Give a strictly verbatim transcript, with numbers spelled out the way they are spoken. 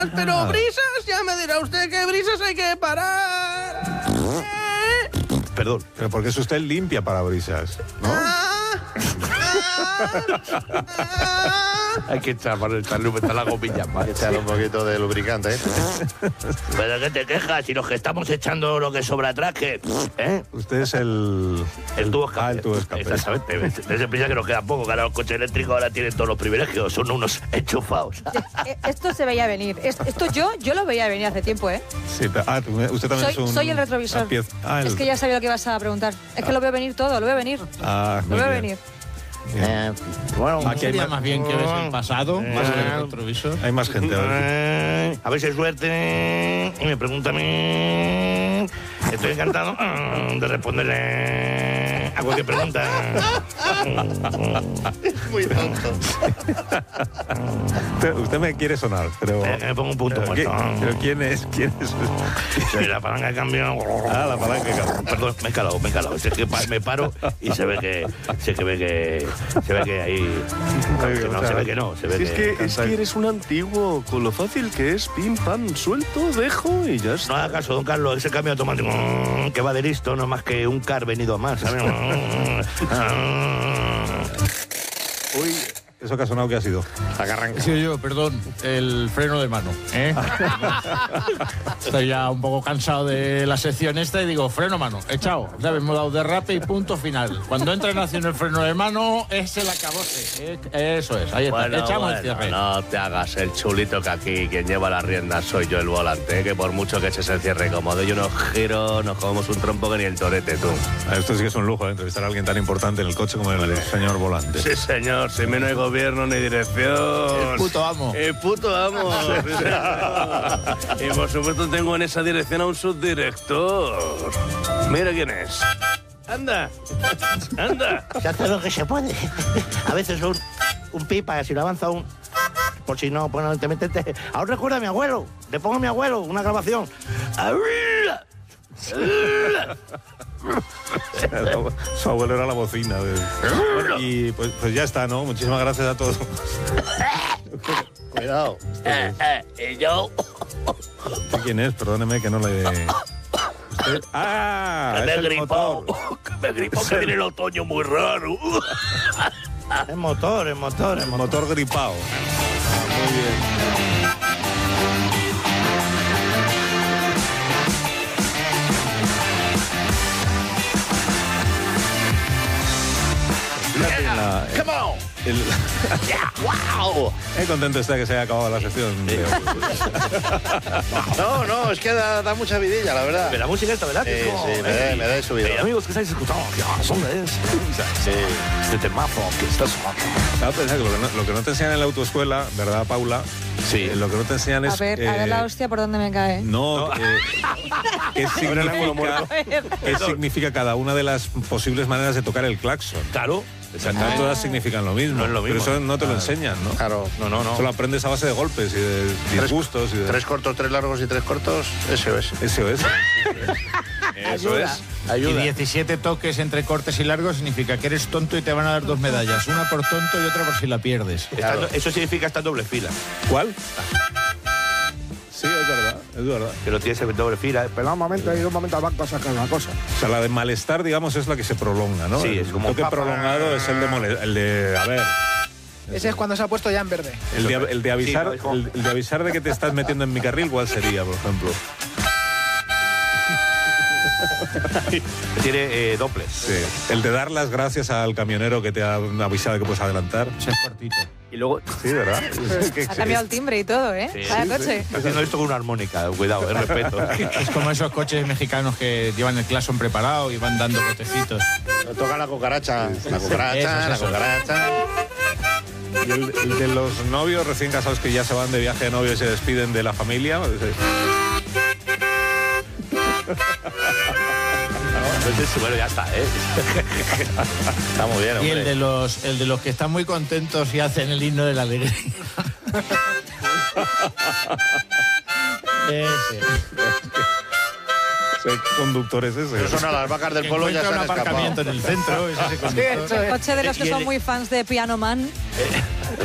Pero Ah. brisas, ya me dirá usted que brisas hay que parar. ¿Eh? Perdón. Pero porque es usted limpia parabrisas, ¿no? Ah, ah, ah. Hay que echar para echarle la gomilla más. Hay que echarle un poquito de lubricante, ¿eh? ¿Pero qué te quejas? Si los que estamos echando lo que sobra atrás, ¿qué? ¿Eh? Usted es el... El tubo escape. Ah, el tubo escape. Exactamente. Desde prisa que nos queda poco, que ahora los coches eléctricos ahora tienen todos los privilegios, son unos enchufados. Eh, Esto se veía venir. Es- Esto yo, yo lo veía venir hace tiempo, ¿eh? Sí, ta- ah, tú- usted también Soy, es un... soy el retrovisor. una pieza- ah, el- Es que ya sabía lo que ibas a preguntar. Es que lo veo venir todo, lo veo venir. Ah, Lo muy veo bien. venir. Bien. Eh, bueno, Aquí hay Sería más, más bien que ves el pasado, Eh. más que el retrovisor. hay más gente. A ver. Eh, A ver si hay suerte. Y me pregunta a mí. Estoy encantado mm, de responderle a cualquier pregunta. muy tonto. Usted, usted me quiere sonar, pero... Eh, me pongo un punto pero, ¿qué- muerto. pero ¿quién es? ¿Quién es? Soy la palanca de cambio. Ah, la palanca de cambio. Perdón, me he calado, me he calado. Es que pa- me paro y se ve que. Se que ve que. Se ve que ahí. que no, se ve que no. Se ve Si es que. que, es que eres un antiguo, con lo fácil que es, pim, pam, suelto, dejo y ya No está. haga caso, don Carlos, ese cambio automático mm, que va de listo, no es más que un car venido a más, ¿sabes? Uy, ¿eso que ha sonado qué ha sido? He sido yo, perdón, el freno de mano. ¿eh? Estoy ya un poco cansado de la sección esta y digo, freno mano, echado. Ya hemos dado derrape y punto final. Cuando entra en acción el freno de mano, es el acabose. ¿eh? Eso es, ahí está. Bueno, Echamos el bueno, cierre. no te hagas el chulito, que aquí quien lleva la rienda soy yo el volante, ¿eh? Que por mucho que eches el cierre cómodo y unos giros, nos comemos un trompo que ni el torete, tú. Esto sí que es un lujo, ¿eh? Entrevistar a alguien tan importante en el coche como el señor volante. Sí, señor, si no hay gobierno ni dirección. El puto amo. El puto amo. Y por supuesto tengo en esa dirección a un subdirector. Mira quién es. Anda, anda. Se hace lo que se puede. A veces un, un pipa, si lo avanza un. Por si no, pues no te metes. Aún recuerda a mi abuelo. Le pongo a mi abuelo una grabación. Su abuelo era la bocina. de- Bueno, y pues, pues ya está, ¿no? Muchísimas gracias a todos. Cuidado. Eh, eh, y yo. ¿Usted quién es? Perdóneme que no le... ¿Usted? ¡Ah! Que Es me he el gripado. motor. Que me he gripado, que viene el otoño muy raro. Es motor, es motor, es El motor. motor gripado. Ah, muy bien. Fíjate en la- Come on. el- Yeah, wow. Qué contento está que se haya acabado la sección de hoy. No, no, es que da, da mucha vidilla, la verdad. Pero la música esta, ¿verdad? Sí, Que es como- sí, me da- me da de subidón. Eh, amigos, que estáis escuchando? ¿Qué son es? Sí. Este temazo que está sonando. Claro, pensar que lo, que no, lo que no te enseñan en la autoescuela, ¿verdad, Paula? Sí. Eh, lo que no te enseñan es... A ver, a ver eh, la hostia por dónde me cae. No, eh, ¿qué, significa, A ver. qué significa cada una de las posibles maneras de tocar el claxon? Claro. No todas significan lo mismo. No es lo mismo. Pero eso no te lo enseñan, ¿no? Claro. No, no, no. Eso lo aprendes a base de golpes y de disgustos. Y de... Tres cortos, tres largos y tres cortos, eso es. Eso es. Eso es. Y Ayuda. diecisiete toques entre cortes y largos significa que eres tonto y te van a dar dos medallas. Una por tonto y otra por si la pierdes. Está- Eso significa estar en doble fila. ¿Cuál? Sí, es verdad, es verdad. Que lo tienes en doble fila. Pero un momento, ir un momento al banco a sacar una cosa. O sea, la de malestar, digamos, es la que se prolonga, ¿no? Sí, es como El toque papá. prolongado es el de, mole- el de... A ver... Ese es cuando se ha puesto ya en verde. El de, el de avisar, Sí, no, es como- el, el de avisar de que te estás metiendo en mi carril, ¿cuál sería, por ejemplo? Tiene eh, dobles. Sí. El de dar las gracias al camionero que te ha avisado de que puedes adelantar. Ese es cortito. Y luego Sí, ¿verdad? Es que- Ha cambiado el timbre y todo, ¿eh? Sí, Vaya sí, coche. está haciendo esto con una armónica. Cuidado, eh, respeto. Es como esos coches mexicanos que llevan el claxon preparado y van dando botecitos. Toca la cucaracha, la cucaracha, Eso, la eso. cucaracha. Y el, el de los novios recién casados que ya se van de viaje de novio y se despiden de la familia. pues, eh, Entonces, bueno, ya está, ¿eh? Está muy bien, Y hombre. el de los el de los que están muy contentos y hacen el himno de la alegría. Ese. ¿Qué conductor es ese? Eso son a las vacas del Que pueblo, ya encuentra se un han aparcamiento escapado. en el centro, es ese conductor. Coche de los que Y el- son muy fans de Piano Man.